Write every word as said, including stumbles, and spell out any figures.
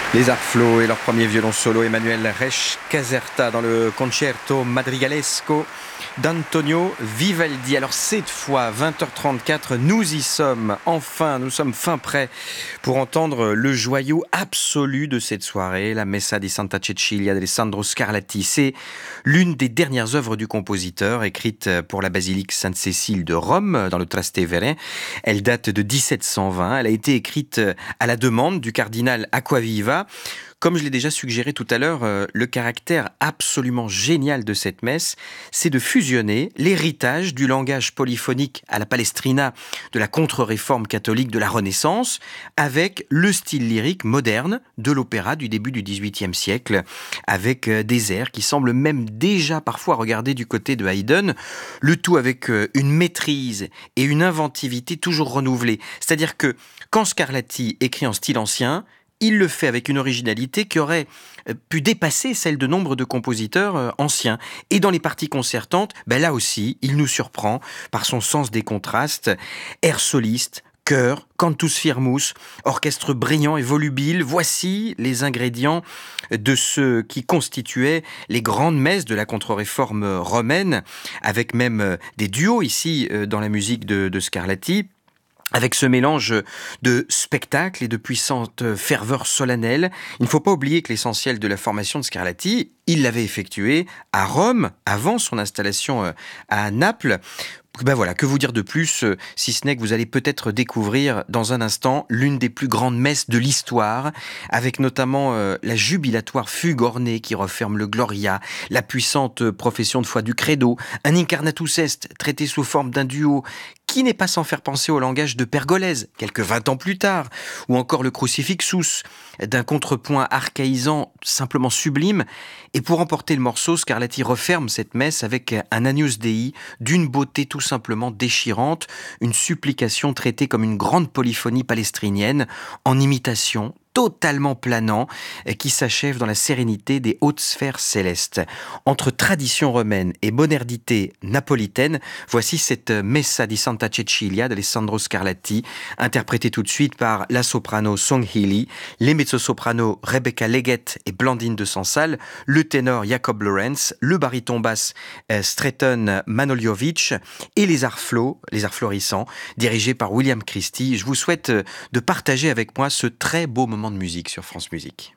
Les Arflo et leur premier violon solo, Emmanuel Resch Caserta dans le concerto madrigalesco d'Antonio Vivaldi. Alors cette fois, vingt heures trente-quatre, nous y sommes, enfin, nous sommes fin prêts pour entendre le joyau absolu de cette soirée, la Messa di Santa Cecilia d'Alessandro Scarlatti. C'est l'une des dernières œuvres du compositeur, écrite pour la basilique Sainte-Cécile de Rome, dans le Trastevere. Elle date de dix-sept cent vingt, elle a été écrite à la demande du cardinal Acquaviva. Comme je l'ai déjà suggéré tout à l'heure, euh, le caractère absolument génial de cette messe, c'est de fusionner l'héritage du langage polyphonique à la Palestrina de la contre-réforme catholique de la Renaissance avec le style lyrique moderne de l'opéra du début du dix-huitième siècle, avec euh, des airs qui semblent même déjà parfois regarder du côté de Haydn, le tout avec euh, une maîtrise et une inventivité toujours renouvelée. C'est-à-dire que quand Scarlatti écrit en style ancien, il le fait avec une originalité qui aurait pu dépasser celle de nombre de compositeurs anciens. Et dans les parties concertantes, ben là aussi, il nous surprend par son sens des contrastes. Air soliste, chœur, cantus firmus, orchestre brillant et volubile, voici les ingrédients de ce qui constituait les grandes messes de la contre-réforme romaine, avec même des duos ici dans la musique de, de Scarlatti. Avec ce mélange de spectacle et de puissante ferveur solennelle, il ne faut pas oublier que l'essentiel de la formation de Scarlatti, il l'avait effectué à Rome, avant son installation à Naples. Ben voilà, que vous dire de plus, si ce n'est que vous allez peut-être découvrir dans un instant l'une des plus grandes messes de l'histoire, avec notamment euh, la jubilatoire fugue ornée qui referme le Gloria, la puissante profession de foi du Credo, un Incarnatus Est traité sous forme d'un duo qui n'est pas sans faire penser au langage de Pergolèse, quelques vingt ans plus tard, ou encore le Crucifixus, d'un contrepoint archaïsant simplement sublime. Et pour emporter le morceau, Scarlatti referme cette messe avec un Agnus Dei d'une beauté tout simplement déchirante, une supplication traitée comme une grande polyphonie palestrinienne, en imitation totalement planant, qui s'achève dans la sérénité des hautes sphères célestes. Entre tradition romaine et modernité napolitaine, voici cette Messa di Santa Cecilia d'Alessandro Scarlatti, interprétée tout de suite par la soprano Song Healy, les mezzo-sopranos Rebecca Leggett et Blandine de Sansal, le ténor Jacob Lawrence, le baryton basse euh, Streton Manoliovic et les arflos, les arts florissants, dirigés par William Christie. Je vous souhaite de partager avec moi ce très beau moment de musique sur France Musique.